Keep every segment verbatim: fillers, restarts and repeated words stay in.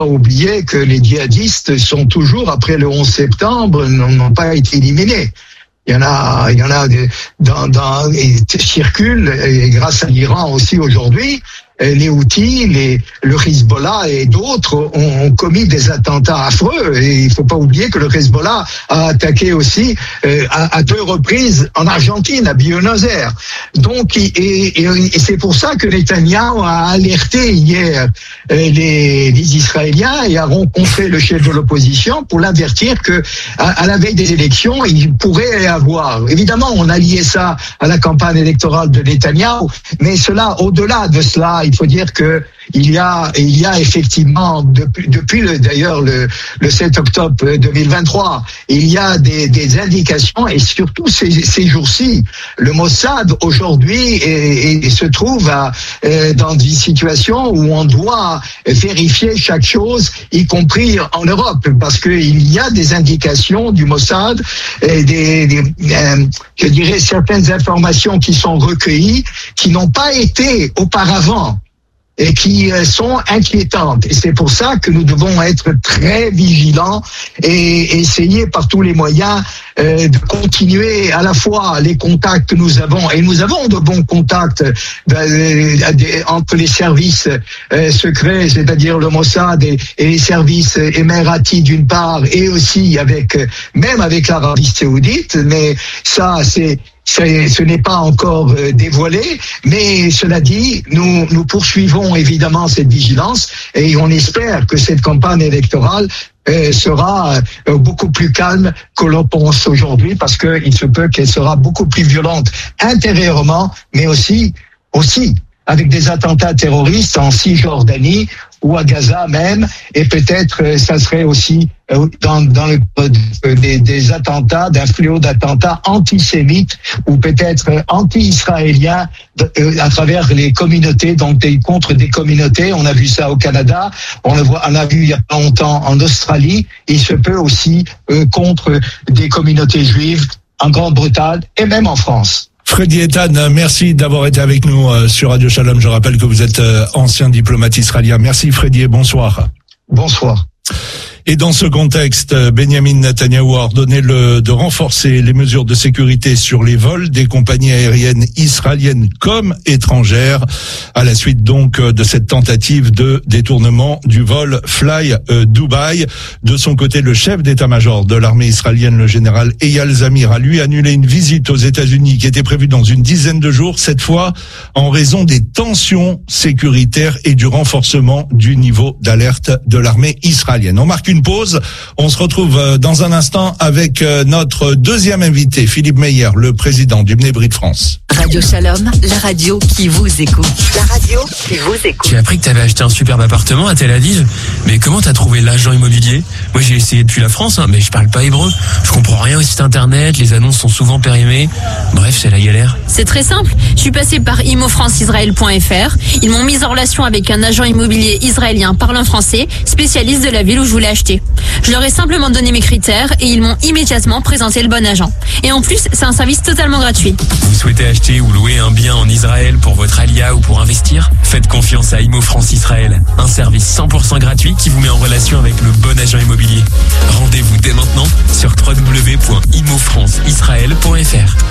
pas oublier que les djihadistes sont toujours, après le onze septembre, n'ont pas été éliminés. Il y en a, il y en a dans, dans, et circulent, et grâce à l'Iran aussi aujourd'hui. Les Houthis, les, le Hezbollah et d'autres ont, ont commis des attentats affreux. Et il faut pas oublier que le Hezbollah a attaqué aussi euh, à, à deux reprises en Argentine, à Buenos Aires. Donc, et, et, et c'est pour ça que Netanyahou a alerté hier euh, les, les Israéliens et a rencontré le chef de l'opposition pour l'avertir que à, à la veille des élections, il pourrait y avoir. Évidemment, on a lié ça à la campagne électorale de Netanyahou, mais cela, au-delà de cela, il faut dire que il y a, il y a effectivement depuis, depuis le, d'ailleurs le, le sept octobre deux mille vingt-trois, il y a des, des indications et surtout ces, ces jours-ci, le Mossad aujourd'hui est, est, se trouve à, euh, dans une situation où on doit vérifier chaque chose, y compris en Europe, parce que il y a des indications du Mossad, et des, des euh, je dirais certaines informations qui sont recueillies, qui n'ont pas été auparavant et qui sont inquiétantes. Et c'est pour ça que nous devons être très vigilants et essayer par tous les moyens euh, de continuer à la fois les contacts que nous avons, et nous avons de bons contacts euh, entre les services euh, secrets, c'est-à-dire le Mossad et, et les services émiratis d'une part, et aussi avec même avec l'Arabie saoudite, mais ça c'est ce n'est pas encore dévoilé, mais cela dit, nous, nous poursuivons évidemment cette vigilance et on espère que cette campagne électorale euh, sera euh, beaucoup plus calme que l'on pense aujourd'hui, parce qu'il se peut qu'elle sera beaucoup plus violente intérieurement, mais aussi, aussi avec des attentats terroristes en Cisjordanie ou à Gaza même, et peut-être euh, ça serait aussi euh, dans, dans le, euh, des, des attentats, d'un fléau d'attentats antisémites ou peut-être euh, anti-israéliens euh, à travers les communautés, donc des, contre des communautés. On a vu ça au Canada, on le voit, on a vu il y a pas longtemps en Australie. Il se peut aussi euh, contre des communautés juives en Grande-Bretagne et même en France. Freddy Eitan, merci d'avoir été avec nous sur Radio Shalom. Je rappelle que vous êtes ancien diplomate israélien. Merci Freddy et bonsoir. Bonsoir. Et dans ce contexte, Benjamin Netanyahou a ordonné le, de renforcer les mesures de sécurité sur les vols des compagnies aériennes israéliennes comme étrangères, à la suite donc de cette tentative de détournement du vol Fly Dubai. De son côté, le chef d'état-major de l'armée israélienne, le général Eyal Zamir, a lui annulé une visite aux États-Unis qui était prévue dans une dizaine de jours, cette fois en raison des tensions sécuritaires et du renforcement du niveau d'alerte de l'armée israélienne. On marque une pause. On se retrouve dans un instant avec notre deuxième invité, Philippe Meyer, le président du Bnei Brit France. Radio Shalom, la radio qui vous écoute. La radio qui vous écoute. J'ai appris que tu avais acheté un superbe appartement à Tel Aviv. Mais comment t'as trouvé l'agent immobilier? Moi, j'ai essayé depuis la France, hein, mais je parle pas hébreu. Je comprends rien au site internet, les annonces sont souvent périmées. Bref, c'est la galère. C'est très simple. Je suis passé par immofranceisraël point f r. Ils m'ont mis en relation avec un agent immobilier israélien parlant français, spécialiste de la ville où je voulais acheter. Je leur ai simplement donné mes critères et ils m'ont immédiatement présenté le bon agent. Et en plus, c'est un service totalement gratuit. Vous souhaitez acheter ou louer un bien en Israël pour votre alia ou pour investir? Faites confiance à Imo France Israël, un service cent pour cent gratuit qui vous met en relation avec le bon agent immobilier. Rendez-vous dès maintenant sur w w w point imo france israël point f r.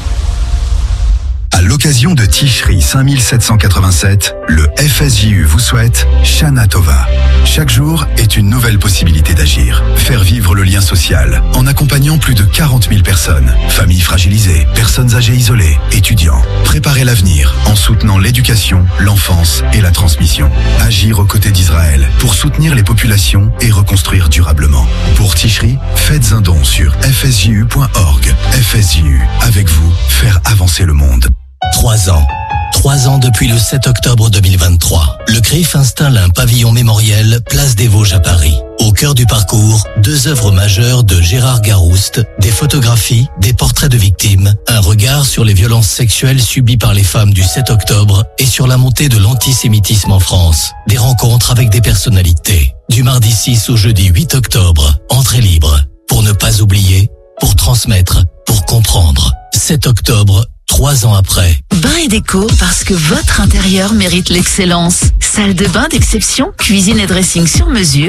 À l'occasion de Tishri cinq mille sept cent quatre-vingt-sept, le F S J U vous souhaite Shana Tova. Chaque jour est une nouvelle possibilité d'agir. Faire vivre le lien social en accompagnant plus de quarante mille personnes, familles fragilisées, personnes âgées isolées, étudiants. Préparer l'avenir en soutenant l'éducation, l'enfance et la transmission. Agir aux côtés d'Israël pour soutenir les populations et reconstruire durablement. Pour Tishri, faites un don sur f s j u point org. F S J U, avec vous, faire avancer le monde. Trois ans. Trois ans depuis le sept octobre deux mille vingt-trois. Le C R I F installe un pavillon mémoriel place des Vosges à Paris. Au cœur du parcours, deux œuvres majeures de Gérard Garouste, des photographies, des portraits de victimes, un regard sur les violences sexuelles subies par les femmes du sept octobre et sur la montée de l'antisémitisme en France. Des rencontres avec des personnalités. Du mardi six au jeudi huit octobre, entrée libre. Pour ne pas oublier, pour transmettre, pour comprendre. sept octobre, trois ans après. Bain et déco, parce que votre intérieur mérite l'excellence. Salle de bain d'exception, cuisine et dressing sur mesure.